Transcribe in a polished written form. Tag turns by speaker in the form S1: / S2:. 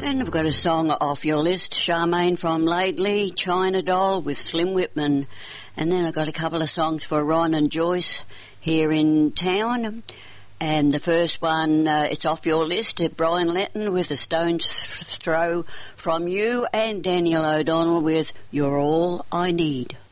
S1: And I've got a song off your list, Charmaine from Laidley, China Doll with Slim Whitman. And then I've got a couple of songs for Ron and Joyce here in town. And the first one, it's off your list, Brian Letton with A Stone's Throw from You, and Daniel O'Donnell with You're All I Need.